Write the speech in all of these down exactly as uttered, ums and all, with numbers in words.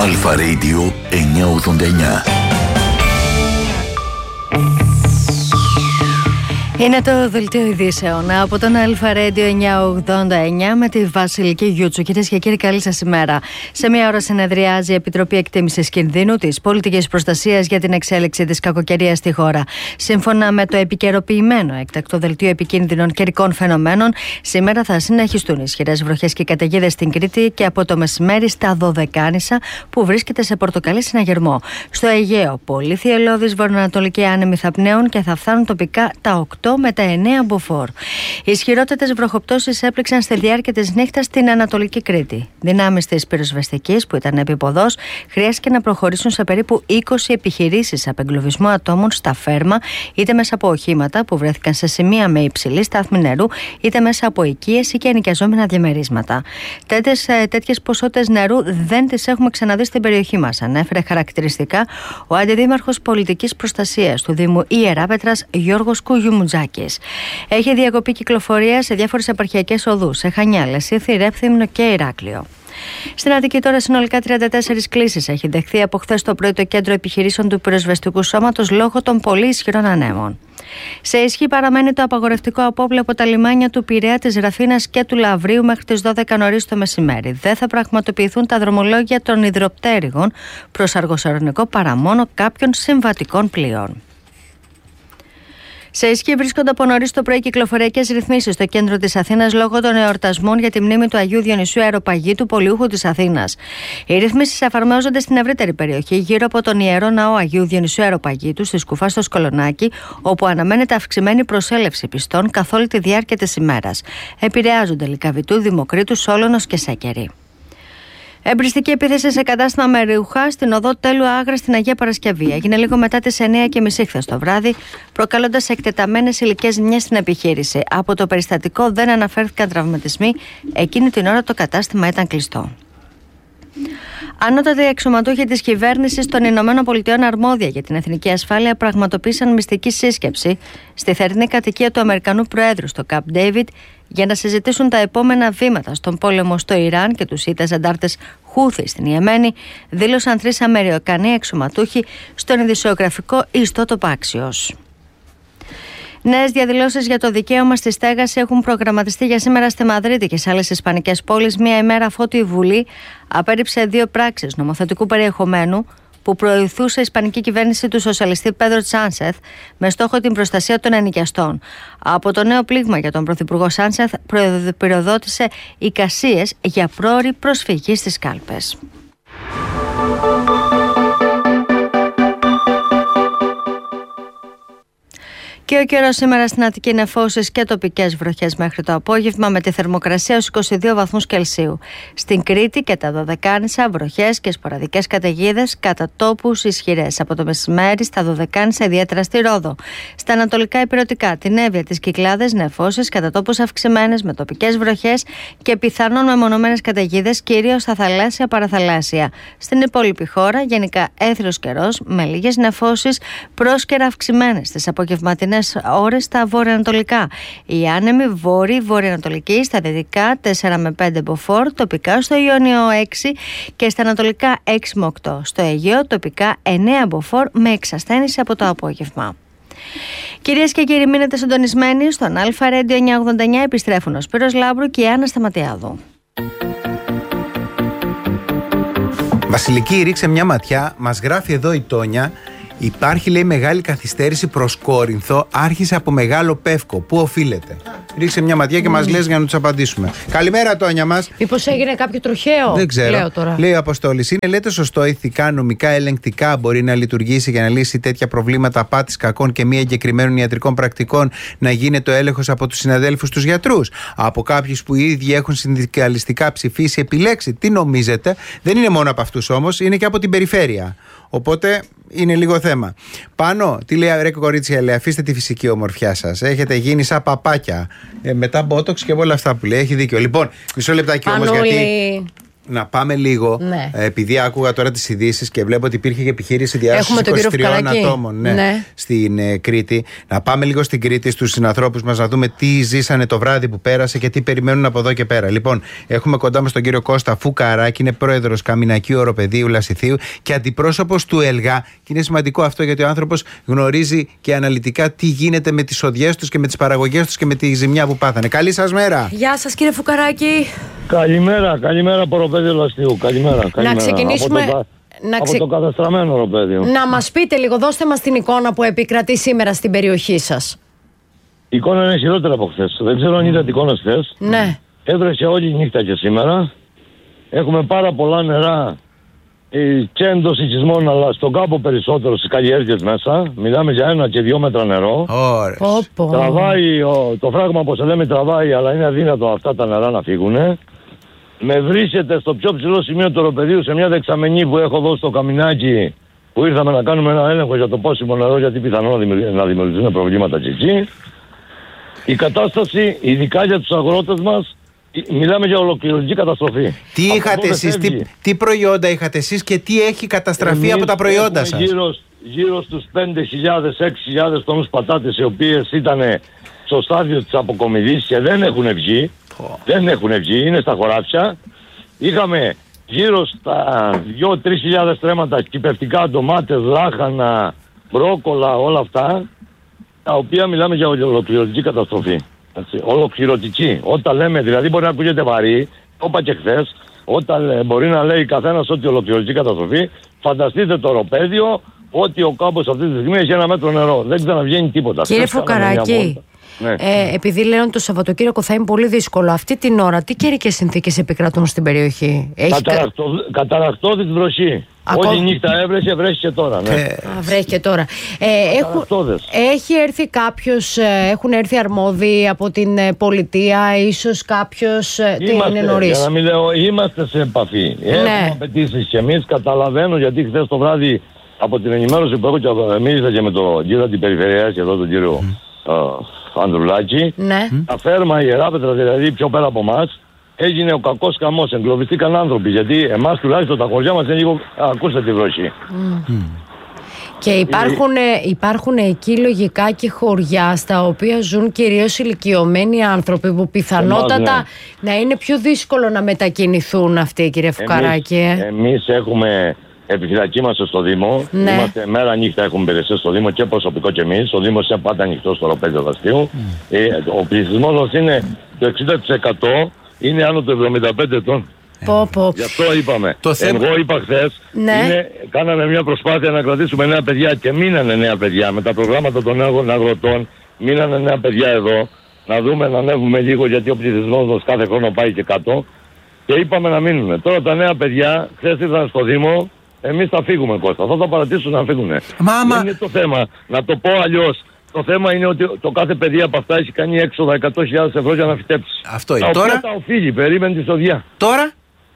Αλφα Radio εννιακόσια ογδόντα εννιά. Είναι το δελτίο ειδήσεων από τον Αλφα Radio εννιακόσια ογδόντα εννιά με τη Βασιλική Γιούτσου. Κυρίες και κύριοι, καλή σας ημέρα. Σε μία ώρα συνεδριάζει η Επιτροπή Εκτίμησης Κινδύνου της Πολιτικής Προστασίας για την εξέλιξη της κακοκαιρίας στη χώρα. Σύμφωνα με το επικαιροποιημένο έκτακτο δελτίο επικίνδυνων καιρικών φαινομένων, σήμερα θα συνεχιστούν ισχυρές βροχές και καταιγίδες στην Κρήτη και από το μεσημέρι στα Δωδεκάνησα, που βρίσκεται σε πορτοκαλί συναγερμό. Στο Αιγαίο, πολύ θυελλώδης βορειοανατολική άνεμη θα πνέουν και θα φτάνουν τοπικά τα οκτώ με τα εννέα μποφόρ. Οι ισχυρότερες βροχοπτώσεις έπληξαν στη διάρκεια της νύχτας στην Ανατολική Κρήτη. Δυνάμεις της πυροσβεστικής, που ήταν επίποδος, χρειάστηκε να προχωρήσουν σε περίπου είκοσι επιχειρήσεις απεγκλωβισμού ατόμων στα Φέρμα, είτε μέσα από οχήματα που βρέθηκαν σε σημεία με υψηλή στάθμη νερού, είτε μέσα από οικίες ή και ενοικιαζόμενα διαμερίσματα. Τέτοιες, τέτοιες ποσότητες νερού δεν τις έχουμε ξαναδεί στην περιοχή μας, ανέφερε χαρακτηριστικά ο Αντιδήμαρχος Πολιτικής Προστασίας του Δήμου Ιεράπετρας, Γιώργος Κουγιουμουτζάκης. Έχει διακοπή κυκλοφορία σε διάφορες επαρχιακές οδούς, σε Χανιά, Λεσίθι, Ρεύθυμνο και Ηράκλειο. Στην Αττική τώρα συνολικά τριάντα τέσσερις κλήσεις έχει δεχθεί από χθες το πρωί το κέντρο επιχειρήσεων του πυροσβεστικού σώματος λόγω των πολύ ισχυρών ανέμων. Σε ισχύ παραμένει το απαγορευτικό απόπλαιο από τα λιμάνια του Πειραιά, της Ραθήνας και του Λαυρίου μέχρι τις δώδεκα νωρίς το μεσημέρι. Δεν θα πραγματοποιηθούν τα δρομολόγια των υδροπτέρυγων προς Αργοσαρονικό παρά μόνο κάποιων συμβατικών πλοίων. Σε ισχύ βρίσκονται από νωρίς το πρωί κυκλοφοριακές ρυθμίσεις στο κέντρο της Αθήνας λόγω των εορτασμών για τη μνήμη του Αγίου Διονυσίου Αεροπαγίτου, πολιούχου της Αθήνας. Οι ρυθμίσεις εφαρμόζονται στην ευρύτερη περιοχή γύρω από τον Ιερό Ναό Αγίου Διονυσίου Αεροπαγίτου, στη Σκουφά στο Σκολονάκι, όπου αναμένεται αυξημένη προσέλευση πιστών καθ' όλη τη διάρκεια της ημέρας. Επηρεάζονται Λυκαβητού, Δημοκρίτου, Σόλωνος και Σέκερη. Εμπριστική επίθεση σε κατάστημα με ρούχα στην οδό Τέλου Άγρα στην Αγία Παρασκευή. Έγινε λίγο μετά τις εννιά και μισή χθες το βράδυ, προκαλώντας εκτεταμένες υλικές ζημιές στην επιχείρηση. Από το περιστατικό δεν αναφέρθηκαν τραυματισμοί, εκείνη την ώρα το κατάστημα ήταν κλειστό. Ανώτατοι αξιωματούχοι της κυβέρνησης των Ηνωμένων Πολιτειών αρμόδια για την εθνική ασφάλεια πραγματοποίησαν μυστική σύσκεψη στη θερινή κατοικία του Αμερικανού Προέδρου στο Καμπ Ντέιβιντ για να συζητήσουν τα επόμενα βήματα στον πόλεμο στο Ιράν και τους Σιήτες αντάρτες Χούθη στην Ιεμένη, δήλωσαν τρεις Αμερικανοί αξιωματούχοι στον ειδησιογραφικό ιστότοπο Axios. Νέες διαδηλώσεις για το δικαίωμα στη στέγαση έχουν προγραμματιστεί για σήμερα στη Μαδρίτη και σε άλλες ισπανικές πόλεις, μία ημέρα αφότου η Βουλή απέρριψε δύο πράξεις νομοθετικού περιεχομένου που προωθούσε η ισπανική κυβέρνηση του σοσιαλιστή Πέδρο Σάνσεθ με στόχο την προστασία των ενοικιαστών. Από το νέο πλήγμα για τον πρωθυπουργό Σάνσεθ πυροδότησε εικασίες για πρόωρη προσφυγή στις κάλπες. Και ο καιρός σήμερα στην Αττική νεφώσεις και τοπικές βροχές μέχρι το απόγευμα, με τη θερμοκρασία ως είκοσι δύο βαθμούς Κελσίου. Στην Κρήτη και τα Δωδεκάνησα βροχές και σποραδικές καταιγίδες, κατά τόπους ισχυρές. Από το μεσημέρι στα Δωδεκάνησα, ιδιαίτερα στη Ρόδο. Στα ανατολικά υπηρετικά, την Εύβοια, τις Κυκλάδες, νεφώσεις κατά τόπους αυξημένες με τοπικές βροχές και πιθανόν μεμονωμένες καταιγίδες, κυρίως στα θαλάσσια παραθαλάσσια. Στην υπόλοιπη χώρα γενικά έθριος καιρός με λίγες νεφώσεις, πρόσκαιρα αυξημένες στις απογευματινές ώρες στα βορειοανατολικά. Η άνεμη βόρη-βορειοανατολική στα δυτικά τέσσερα με πέντε μποφόρ, τοπικά στο Ιόνιο έξι και στα ανατολικά έξι με οκτώ. Στο Αιγαίο τοπικά εννέα μποφόρ με εξασθένηση από το απόγευμα. Κυρίες και κύριοι, μείνετε συντονισμένοι στον Αλφα Radio εννιακόσια ογδόντα εννιά. Επιστρέφουν ο Σπύρος Λάμπρου και η Άννα Σταματιάδου. Βασιλική, ρίξε μια ματιά. Μας γράφει εδώ η Τόνια. Υπάρχει, λέει, μεγάλη καθυστέρηση προς Κόρινθο. Άρχισε από Μεγάλο Πεύκο. Πού οφείλεται? Ρίξε μια ματιά και mm. μας λες για να τους απαντήσουμε. Καλημέρα, Τόνια μας. Μήπως έγινε κάποιο τροχαίο? Δεν ξέρω. Λέω τώρα. Λέει ο Αποστόλης. Είναι, λέτε, σωστό, ηθικά, νομικά, ελεγκτικά μπορεί να λειτουργήσει για να λύσει τέτοια προβλήματα απάτης, κακών και μη εγκεκριμένων ιατρικών πρακτικών, να γίνεται ο έλεγχος από τους συναδέλφους τους γιατρούς, από κάποιους που οι ίδιοι έχουν συνδικαλιστικά ψηφίσει, επιλέξει? Τι νομίζετε? Δεν είναι μόνο από αυτούς όμως, είναι και από την περιφέρεια. Οπότε είναι λίγο θέμα. Πάνω, τι λέει, ρε κορίτσια, λέει, αφήστε τη φυσική ομορφιά σας. Έχετε γίνει σαν παπάκια. Ε, μετά μπότοξ και όλα αυτά που λέει. Έχει δίκιο. Λοιπόν, μισό λεπτάκι όμως, γιατί Να πάμε λίγο, ναι. επειδή άκουγα τώρα τις ειδήσεις και βλέπω ότι υπήρχε και επιχείρηση διάσωσης είκοσι τριών ατόμων ναι, ναι. στην ε, Κρήτη. Να πάμε λίγο στην Κρήτη, στους συνανθρώπους μας, να δούμε τι ζήσανε το βράδυ που πέρασε και τι περιμένουν από εδώ και πέρα. Λοιπόν, έχουμε κοντά μας τον κύριο Κώστα Φουκαράκη, είναι πρόεδρος Καμινακίου Οροπεδίου Λασιθίου και αντιπρόσωπος του ΕΛΓΑ. Και είναι σημαντικό αυτό, γιατί ο άνθρωπος γνωρίζει και αναλυτικά τι γίνεται με τις οδιές τους και με τις παραγωγές τους και με τη ζημιά που πάθανε. Καλή σας μέρα. Γεια σας κύριε Φουκαράκη. Καλημέρα, καλημέρα από Οροπέδιο Λαστιού. Καλημέρα, καλημέρα. Να ξεκινήσουμε. Από το, να ξε... από το καταστραμμένο Οροπέδιο. Να μας πείτε λίγο, δώστε μας την εικόνα που επικρατεί σήμερα στην περιοχή σας. Η εικόνα είναι χειρότερη από χθες. Δεν ξέρω αν είδατε την εικόνα χθες. Ναι. Έβρεσε όλη η νύχτα και σήμερα. Έχουμε πάρα πολλά νερά και εντός οικισμών, αλλά στον κάμπο περισσότερο, στις καλλιέργειες μέσα. Μιλάμε για ένα και δύο μέτρα νερό. Ωραία. Τραβάει, ο, το φράγμα όπως λέμε τραβάει, αλλά είναι αδύνατο αυτά τα νερά να φύγουν. Με βρίσκεται στο πιο ψηλό σημείο του Οροπεδίου, σε μια δεξαμενή που έχω δώσει στο Καμινάκι, που ήρθαμε να κάνουμε ένα έλεγχο για το πόσιμο νερό, γιατί πιθανόν να δημιουργηθούν προβλήματα και εκεί. Η κατάσταση, ειδικά για τους αγρότες μας, μιλάμε για ολοκληρωτική καταστροφή. Τι είχατε εσείς, τι, τι προϊόντα είχατε εσείς και τι έχει καταστραφεί Εμείς από τα προϊόντα σας? Γύρω, γύρω στους πέντε χιλιάδες με έξι χιλιάδες τόνους πατάτες, οι οποίες ήταν στο στάδιο της αποκομιδής και δεν έχουν βγει. Oh. Δεν έχουν βγει, είναι στα χωράφια. Είχαμε γύρω στα δύο με τρεις χιλιάδες τρέμματα κυπευτικά, ντομάτες, λάχανα, μπρόκολα, όλα αυτά, τα οποία μιλάμε για ολοκληρωτική καταστροφή. Έτσι, ολοκληρωτική. Όταν λέμε, δηλαδή μπορεί να ακούγεται βαρύ, το είπα και χθες, όταν μπορεί να λέει καθένας ότι ολοκληρωτική καταστροφή, φανταστείτε το Οροπέδιο ότι ο κάμπος αυτή τη στιγμή έχει ένα μέτρο νερό. Δεν ξαναβγαίνει τίποτα. Κύριε Φουκαράκη, ναι. ε, επειδή λένε το Σαββατοκύριακο θα είναι πολύ δύσκολο, αυτή την ώρα τι καιρικές συνθήκες επικρατούν στην περιοχή? Καταρακτώ, κα... Καταρακτώδη τη βροχή. Ακό... Όλη νύχτα έβρεχε, βρέχει και τώρα. Ναι. Ε... Α, βρέχει και τώρα. Ε, έχουν... Έχει έρθει κάποιος, έχουν έρθει αρμόδιοι από την πολιτεία, ίσως κάποιος. Τι είναι νωρίς? Για να μην λέω, είμαστε σε επαφή. Ναι. Έχουμε απαιτήσεις και εμείς. Καταλαβαίνω, γιατί χθες το βράδυ από την ενημέρωση που έχω και μίλησα και με τον κύριο την Περιφερειάς και εδώ τον κύριο mm. uh, Ανδρουλάκη. Ναι. Τα φέρμα, η Ιεράπετρα, δηλαδή πιο πέρα από εμάς, έγινε ο κακός καμός, εγκλωβιστήκαν άνθρωποι, γιατί εμάς τουλάχιστον τα χωριά μας είναι λίγο, ακούστε τη βροχή. Mm. Mm. Και υπάρχουν, υπάρχουν εκεί λογικά και χωριά στα οποία ζουν κυρίως ηλικιωμένοι άνθρωποι που πιθανότατα Εμάς, ναι. να είναι πιο δύσκολο να μετακινηθούν αυτοί, κύριε Φουκαράκη. Εμείς, εμείς έχουμε επιφυλακή μας στο Δήμο, ναι. Είμαστε μέρα νύχτα, έχουμε υπηρεσίες στο Δήμο και προσωπικό και εμείς. Ο Δήμος είναι πάντα ανοιχτό στο Οροπέδιο Λαστιού. Mm. Ε, ο πληθυσμός μας είναι το εξήντα τοις εκατό. Είναι άνω των εβδομήντα πέντε ετών. Πω, πω. Γι' αυτό είπαμε. Το θέμα... Εγώ είπα χθες, ναι. είναι, κάναμε μια προσπάθεια να κρατήσουμε νέα παιδιά και μείνανε νέα παιδιά. Με τα προγράμματα των νέων αγροτών μείνανε νέα παιδιά εδώ. Να δούμε να ανέβουμε λίγο, γιατί ο πληθυσμός μας κάθε χρόνο πάει και κάτω. Και είπαμε να μείνουμε. Τώρα τα νέα παιδιά χθες ήρθαν στο Δήμο, εμείς θα φύγουμε, Κώστα. Θα τα παρατήσουν να φύγουν. Μάμα... Είναι το θέμα. Να το πω αλλιώς. Το θέμα είναι ότι το κάθε παιδί από αυτά έχει κάνει έξοδα εκατό χιλιάδες ευρώ για να φυτέψει. Αυτό είναι. Τα Τώρα. Τα οφείλει, περίμενε τη σοδιά. Τώρα.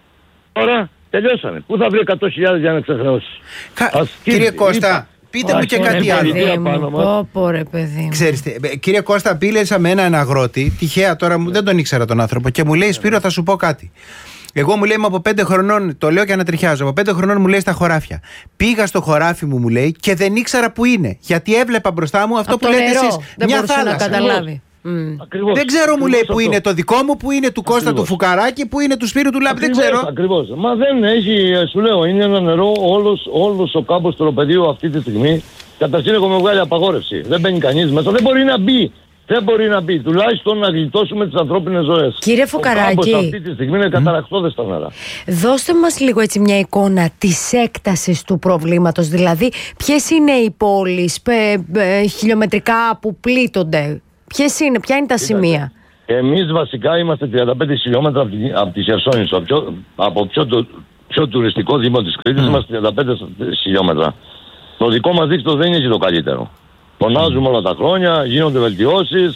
Τώρα τελειώσανε. Πού θα βρει εκατό χιλιάδες για να εξεχρεώσει? Κα... Κύριε είπα, Κώστα, είπα, πείτε μου και κάτι άλλο. Πω, πω, ρε παιδί μου. Ξέρετε, κύριε Κώστα, πήλεσα με έναν αγρότη, τυχαία τώρα, δεν τον ήξερα τον άνθρωπο, και μου λέει, Σπύρο, θα σου πω κάτι. Εγώ, μου λέει, είμαι από πέντε χρονών, το λέω και ανατριχιάζω. Από πέντε χρονών μου λέει στα χωράφια. Πήγα στο χωράφι μου, μου λέει, και δεν ήξερα που είναι. Γιατί έβλεπα μπροστά μου αυτό από που λέτε εσείς. Μια θάλασσα. Να καταλάβει. Mm. Ακριβώς. Δεν ξέρω, ακριβώς μου λέει, αυτό. που είναι το δικό μου, που είναι του Κώστα του Φουκαράκη, που είναι του Σπύρου του Λάμπη. Δεν ξέρω. Ακριβώς. Μα δεν έχει, σου λέω, είναι ένα νερό όλος, όλος ο κάμπος του Οροπεδίου αυτή τη στιγμή. Καταρχήν έχουμε βγάλει απαγόρευση. Δεν μπαίνει κανείς μέσα. Δεν μπορεί να μπει. Δεν μπορεί να μπει. Τουλάχιστον να γλιτώσουμε τις ανθρώπινες ζωές. Κύριε Φουκαράκη, ο κάμπος αυτή τη στιγμή είναι καταρακτώδες τα νερά. Δώστε μας λίγο έτσι μια εικόνα της έκτασης του προβλήματος. Δηλαδή, ποιες είναι οι πόλεις πε, πε, χιλιομετρικά που πλήττονται? Ποιες είναι, ποια είναι τα Κοίτατε. σημεία? Εμείς βασικά είμαστε τριάντα πέντε χιλιόμετρα από τη, από τη Χερσόνησο. Από, πιο, από πιο, το, πιο τουριστικό δήμο της Κρήτης mm. είμαστε τριάντα πέντε χιλιόμετρα. Το δικό μας δίκτυο δεν είναι το καλύτερο. Φωνάζουμε όλα τα χρόνια, γίνονται βελτιώσεις.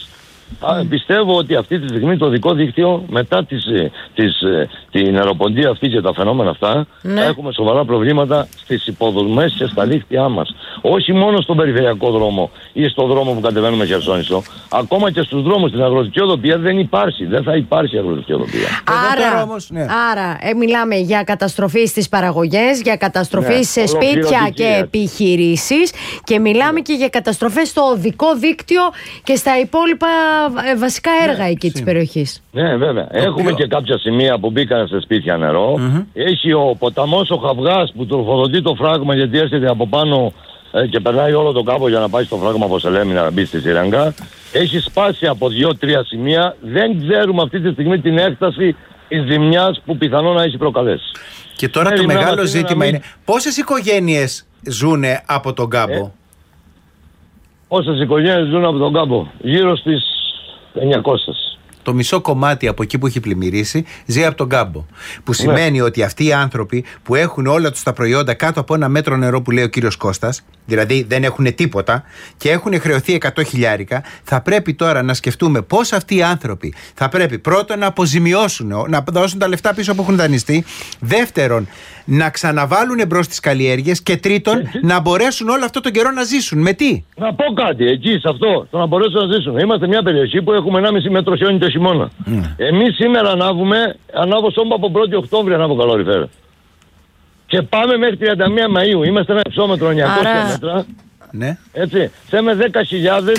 Α, πιστεύω ότι αυτή τη στιγμή το δικό δίκτυο, μετά τις, τις, την αεροποντία αυτή και τα φαινόμενα αυτά, ναι. θα έχουμε σοβαρά προβλήματα στις υποδομές και στα δίκτυά μας. Όχι μόνο στον περιφερειακό δρόμο ή στον δρόμο που κατεβαίνουμε Χερσόνησο, ακόμα και στους δρόμους στην αγροτική οδοπία δεν υπάρχει. Δεν θα υπάρχει αγροτική οδοπία. Άρα, όμως, ναι. άρα ε, μιλάμε για καταστροφή στις παραγωγές, για καταστροφή ναι, σε σπίτια και επιχειρήσεις και μιλάμε ναι. και για καταστροφές στο οδικό δίκτυο και στα υπόλοιπα ε, βασικά έργα ναι, εκεί της περιοχής. Ναι, βέβαια. Το Έχουμε πιο... και κάποια σημεία που μπήκαν σε σπίτια νερό. Mm-hmm. Έχει ο ποταμός ο Χαυγάς που τροφοδοτεί το φράγμα, γιατί έρχεται από πάνω ε, και περνάει όλο τον κάμπο για να πάει στο φράγμα από Σελέμι να μπει στη Σιραγγά. Έχει σπάσει από δύο-τρία σημεία. Δεν ξέρουμε αυτή τη στιγμή την έκταση της ζημιάς που πιθανόν να έχει προκαλέσει. Και τώρα Μέχρι το μεγάλο είναι ζήτημα μην... είναι πόσες οικογένειες ζουνε από τον κάμπο. Ε, πόσες οικογένειες ζουν από τον κάμπο? Γύρω στις εννιακόσιες. Το μισό κομμάτι από εκεί που έχει πλημμυρίσει ζει από τον κάμπο. Που σημαίνει ναι. ότι αυτοί οι άνθρωποι που έχουν όλα τους τα προϊόντα κάτω από ένα μέτρο νερό που λέει ο κύριος Κώστας, δηλαδή δεν έχουν τίποτα και έχουν χρεωθεί εκατό χιλιάρικα, θα πρέπει τώρα να σκεφτούμε πώς αυτοί οι άνθρωποι θα πρέπει πρώτον να αποζημιώσουν, να δώσουν τα λεφτά πίσω που έχουν δανειστεί, δεύτερον να ξαναβάλουν εμπρός τις καλλιέργειες και τρίτον έτσι. να μπορέσουν όλο αυτό τον καιρό να ζήσουν. Με τι? Να πω κάτι εκεί σε αυτό, το να μπορέσουν να ζήσουν. Είμαστε μια περιοχή που έχουμε ενάμιση μέτρο χιόνι το χειμώνα. Mm. Εμείς σήμερα ανάβουμε, ανάβω σώμα από πρώτη Οκτώβρη ανάβω καλοριφέρα. Και πάμε μέχρι τριάντα μία Μαΐου. Είμαστε ένα υψόμετρο εννιακόσια Άρα... μέτρα. Ναι. Έτσι. Θέμε δέκα χιλιάδες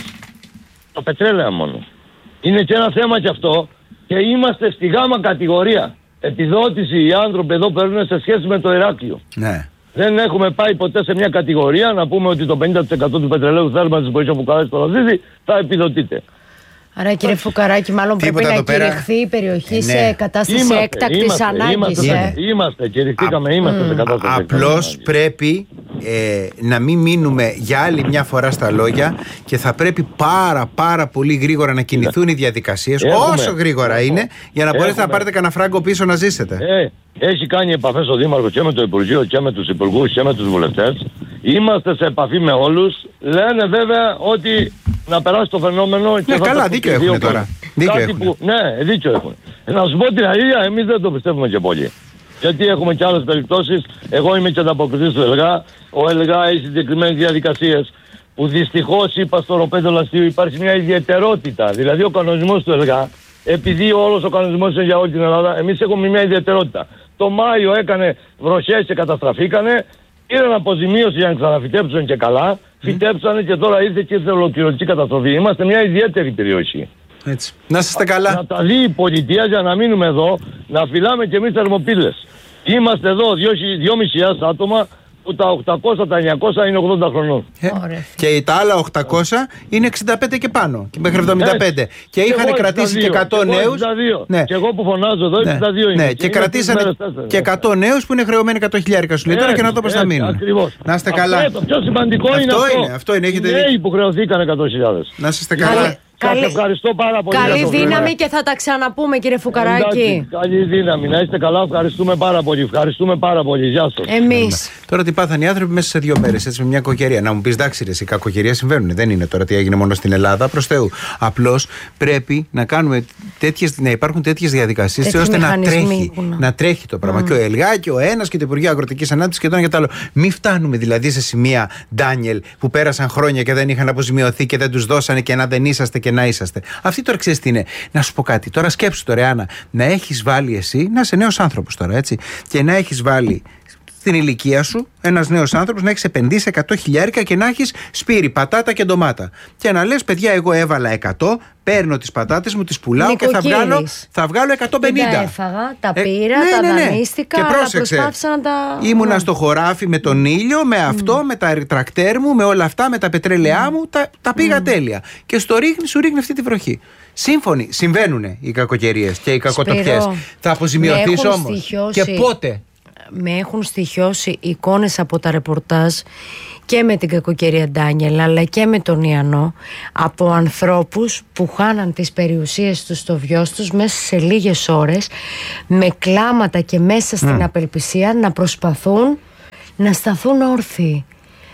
το πετρέλαιο μόνο. Είναι και ένα θέμα κι αυτό και είμαστε στη γάμα κατηγορία. Επιδότηση οι άνθρωποι εδώ παίρνουν σε σχέση με το Ηράκλειο. Ναι. Δεν έχουμε πάει ποτέ σε μια κατηγορία να πούμε ότι το πενήντα τοις εκατό του πετρελαίου θέρμανσης που έχει ο Φουκαράκης στο Ραζίδι θα επιδοτείται. Άρα κύριε Φουκαράκη, μάλλον πρέπει να κηρυχθεί η περιοχή ε, ναι. σε κατάσταση είμαστε, έκτακτης είμαστε, ανάγκης. Είμαστε, ε. είμαστε, κηρυχτήκαμε, είμαστε mm. σε κατάσταση έκτακτης. Απλώς πρέπει ε, να μην μείνουμε για άλλη μια φορά στα λόγια και θα πρέπει πάρα πάρα πολύ γρήγορα να κινηθούν οι διαδικασίες, έχουμε, όσο γρήγορα έχουμε, είναι, για να μπορέσετε να πάρετε κανένα φράγκο πίσω να ζήσετε. Ε, έχει κάνει επαφές ο Δήμαρχος και με το Υπουργείο και με τους Υπουργούς και με τους βουλευτές. Είμαστε σε επαφή με όλους. Λένε βέβαια ότι να περάσει το φαινόμενο και ναι, θα καλά, δίκιο έχουν τώρα. Δίκιο έχουν. Που, ναι, δίκιο έχουν. Να σου πω την αλήθεια, εμείς δεν το πιστεύουμε και πολύ. Γιατί έχουμε και άλλες περιπτώσεις. Εγώ είμαι και ανταποκριτής του ΕΛΓΑ. Ο ΕΛΓΑ έχει συγκεκριμένες διαδικασίες που δυστυχώς είπα στο Ροπέντο Λαστίου υπάρχει μια ιδιαιτερότητα. Δηλαδή ο κανονισμός του ΕΛΓΑ, επειδή όλος ο κανονισμός είναι για όλη την Ελλάδα, εμείς έχουμε μια ιδιαιτερότητα. Το Μάιο έκανε βροχές και καταστραφήκανε. Πήραν αποζημίωση για να ξαναφυτέψουν και καλά. Φυτέψανε και τώρα ήρθε και ήρθε ολοκληρωτική καταστροφή. Είμαστε μια ιδιαίτερη περιοχή. Έτσι. Να είστε καλά. Να τα δει η πολιτεία για να μείνουμε εδώ, να φυλάμε και εμείς θερμοπύλες. Είμαστε εδώ δυόμισι χιλιάδες άτομα που τα οκτακόσια, τα εννιακόσια είναι ογδόντα χρονών. Ε, και τα άλλα οκτακόσια είναι εξήντα πέντε και πάνω. Και μέχρι εβδομήντα πέντε. Ε, και είχαν κρατήσει και εκατό νέους. Ναι. Και εγώ που φωνάζω εδώ ναι. εξήντα δύο είναι. Ναι. Και, και κρατήσανε και εκατό νέους που είναι χρεωμένοι εκατό χιλιάρικα σου λέει τώρα και να δω πώς θα μείνουν. Ακριβώς. Να είστε καλά. Αυτό, το πιο σημαντικό αυτό είναι αυτό. Είναι, αυτό είναι. Έχετε οι νέοι που χρεωθήκαν εκατό χιλιάδες. Να είστε καλά. Καλή... Σας ευχαριστώ πάρα πολύ. Καλή δύναμη και θα τα ξαναπούμε κύριε Φουκαράκη. Εντάξει, καλή δύναμη. Να είστε καλά. Ευχαριστούμε πάρα πολύ. Ευχαριστούμε πάρα πολύ. Γεια σας. Εμείς. Τώρα τι πάθαν οι άνθρωποι μέσα σε δύο μέρες, έτσι με μια κακοκαιρία. Να μου πεις εντάξει, ρε, οι κακοκαιρίες συμβαίνουν. Δεν είναι τώρα τι έγινε μόνο στην Ελλάδα. Προς Θεού. Απλώς πρέπει να, κάνουμε τέτοιες, να υπάρχουν τέτοιες διαδικασίες ώστε να τρέχει, να... να τρέχει το πράγμα. Mm. Και ο ΕΛΓΑ και ο ένας και το Υπουργείο Αγροτικής Ανάπτυξης και το ένα και το άλλο. Μην φτάνουμε δηλαδή σε σημεία, Ντάνιελ, που πέρασαν χρόνια και δεν είχαν αποζημιωθεί και δεν τους δώσανε και να δεν είσαστε και να είσαστε. Αυτή τώρα ξέρεις τι είναι. Να σου πω κάτι. Τώρα σκέψου το Ρεάνα, να έχεις βάλει εσύ, να είσαι νέος άνθρωπος τώρα, έτσι, και να έχεις βάλει στην ηλικία σου ένας νέος άνθρωπος να έχεις επενδύσει εκατό χιλιάρικα και να έχεις σπήρι, πατάτα και ντομάτα. Και να λες, παιδιά, εγώ έβαλα εκατό, παίρνω τις πατάτες μου, τις πουλάω και θα βγάλω, θα βγάλω εκατόν πενήντα. Τα έφαγα, τα πήρα, ε, ναι, τα ναι, ναι. δανείστηκα, και αλλά προσπάθησα να τα... Ήμουνα ναι. στο χωράφι με τον ήλιο, με αυτό, mm. με τα τρακτέρ μου, με όλα αυτά, με τα πετρέλαιά mm. μου, τα, τα πήγα mm. τέλεια. Και στο ρίχνει, σου ρίχνει αυτή τη βροχή. Σύμφωνοι, συμβαίνουν οι κακοκαιρίες και οι κακοτοπιές. Θα αποζημιωθείς όμως. Και πότε? Με έχουν στοιχειώσει εικόνες από τα ρεπορτάζ και με την κακοκαιρία Ντάνιελ αλλά και με τον Ιαννό από ανθρώπους που χάναν τις περιουσίες τους στο βιός τους μέσα σε λίγες ώρες με κλάματα και μέσα στην mm. απελπισία να προσπαθούν να σταθούν όρθιοι.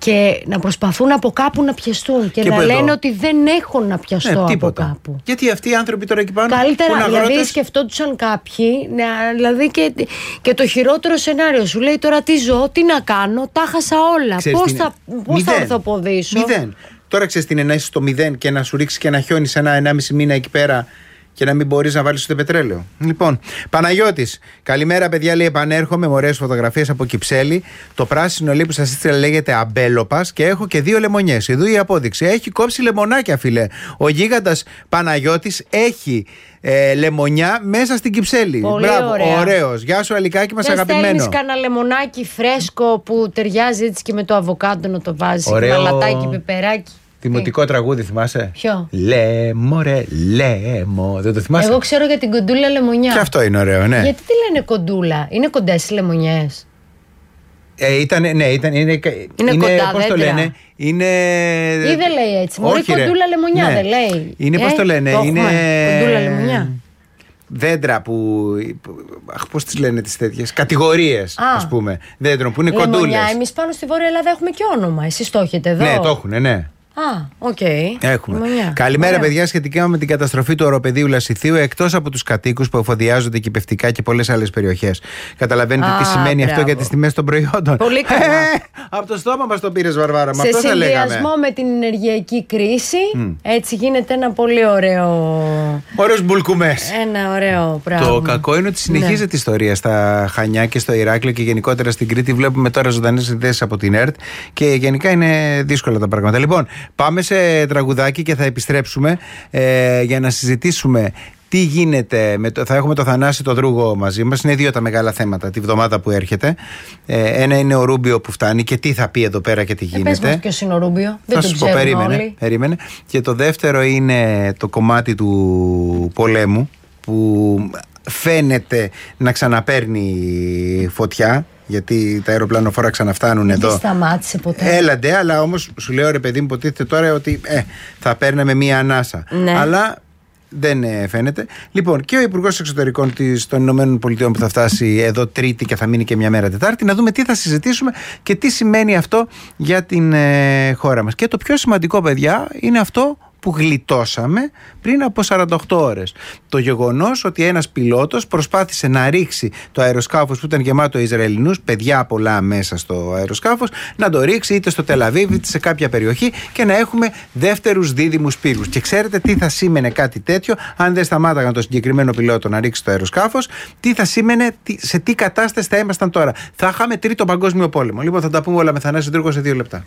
και να προσπαθούν από κάπου να πιαστούν και, και να λένε ότι δεν έχω να πιαστώ, ναι, από κάπου. Γιατί αυτοί οι άνθρωποι τώρα εκεί πάνω. Καλύτερα, δηλαδή αγρότες... σκεφτόντουσαν κάποιοι, δηλαδή και, και το χειρότερο σενάριο σου λέει τώρα τι ζω, τι να κάνω, τα χάσα όλα. Πώς θα, πώς θα ορθοποδήσω. Μηδέν. Τώρα ξέρεις τι είναι να είσαι στο μηδέν και να σου ρίξει και να χιόνει ένα ενάμιση μήνα εκεί πέρα και να μην μπορείς να βάλεις ούτε πετρέλαιο. Λοιπόν, Παναγιώτης, καλημέρα παιδιά, λέει, επανέρχομαι με ωραίες φωτογραφίες από Κυψέλη. Το πράσινο λέει που σας έστειλα λέγεται αμπέλοπας και έχω και δύο λεμονιές. Εδώ η απόδειξη. Έχει κόψει λεμονάκια, φίλε. Ο γίγαντας Παναγιώτης έχει ε, λεμονιά μέσα στην Κυψέλη. Πολύ Μπράβο, ωραία. Ωραίος. Γεια σου, Αλικάκη μας, αγαπημένο. Δεν στέλνεις κανένα λεμονάκι φρέσκο που ταιριάζει έτσι και με το αβοκάντο να το βάζεις. Ωραίο... μαλατάκι, πιπεράκι. Δημοτικό τραγούδι, θυμάσαι? Ποιο? Λέμο, ρε, λέμο. Δεν το θυμάσαι? Εγώ ξέρω για την κοντούλα λεμονιά. Και αυτό είναι ωραίο, ναι. Γιατί τι λένε κοντούλα, είναι κοντές οι λεμονιές? Ε, ήταν, ναι, ήταν, είναι, είναι, είναι κοντά, πώς το λένε, είναι... Ή δεν λέει έτσι, μωρή κοντούλα λεμονιά, ναι. Δεν λέει. Είναι, πώς ε, το λένε, το είναι... κοντούλα λεμονιά. Δέντρα που, αχ, πώς τις λένε τις τέτοιες, κατηγορίες, Α, ας πούμε, δέντρων που είναι λεμονιά, κοντούλες. εμείς πάνω στη Βόρεια Ελλάδα έχουμε και όνομα, εσείς το έχετε εδώ? Ναι, το έχουνε, ναι. Α, οκ. Okay. Έχουμε. Λεμονιά. Καλημέρα, Ωραία. παιδιά. Σχετικά με την καταστροφή του οροπεδίου Λασιθίου, εκτός από τους κατοίκους που εφοδιάζονται κυπευτικά και πολλές άλλες περιοχές. Καταλαβαίνετε Α, τι σημαίνει μπράβο. αυτό για τις τιμές των προϊόντων? Πολύ καλά. Ε, από το στόμα μας το πήρες, Βαρβάρα. Σε συνδυασμό με την ενεργειακή κρίση, mm. έτσι γίνεται ένα πολύ ωραίο. Ωραίος μπουλκουμές. Ένα ωραίο πράγμα. Το κακό είναι ότι συνεχίζεται ναι. η ιστορία στα Χανιά και στο Ηράκλειο και γενικότερα στην Κρήτη. Βλέπουμε τώρα ζωντανές συνδέσεις από την ΕΡΤ και γενικά είναι δύσκολα τα πράγματα. Λοιπόν, πάμε σε τραγουδάκι και θα επιστρέψουμε ε, για να συζητήσουμε τι γίνεται. Με το, θα έχουμε το Θανάση το Δρούγο μαζί μας. Είναι δύο τα μεγάλα θέματα τη βδομάδα που έρχεται. Ε, ένα είναι ο Ρούμπιο που φτάνει και τι θα πει εδώ πέρα και τι γίνεται. Ε, πες μας ποιος είναι ο Ρούμπιο. Δεν θα το σου πω, περίμενε, όλοι. περίμενε. Και το δεύτερο είναι το κομμάτι του πολέμου που φαίνεται να ξαναπαίρνει φωτιά. Γιατί τα αεροπλανοφόρα ξαναφτάνουν δεν εδώ. Δεν σταμάτησε ποτέ. Έλαντε, αλλά όμως σου λέω, ρε παιδί μου, υποτίθεται τώρα ότι ε, θα παίρναμε μία ανάσα. Ναι. Αλλά δεν ε, φαίνεται. Λοιπόν, και ο Υπουργός Εξωτερικών της, των Ηνωμένων Πολιτειών που θα φτάσει εδώ Τρίτη και θα μείνει και μια μέρα Τετάρτη, να δούμε τι θα συζητήσουμε και τι σημαίνει αυτό για την ε, χώρα μας. Και το πιο σημαντικό, παιδιά, είναι αυτό που γλιτώσαμε πριν από σαράντα οκτώ ώρες. Το γεγονός ότι ένας πιλότος προσπάθησε να ρίξει το αεροσκάφος που ήταν γεμάτο Ισραηλινούς, παιδιά πολλά μέσα στο αεροσκάφος, να το ρίξει είτε στο Τελαβίβ είτε σε κάποια περιοχή και να έχουμε δεύτερους δίδυμους πύργους. Και ξέρετε τι θα σήμαινε κάτι τέτοιο, αν δεν σταμάταγαν το συγκεκριμένο πιλότο να ρίξει το αεροσκάφος, τι θα σήμαινε, σε τι κατάσταση θα ήμασταν τώρα. Θα είχαμε τρίτο παγκόσμιο πόλεμο. Λοιπόν, θα τα πούμε όλα με Θανάση Δρούγο σε δύο λεπτά.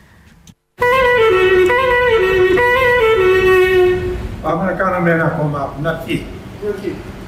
Πάμε να κάνουμε ένα ακόμα, να πει.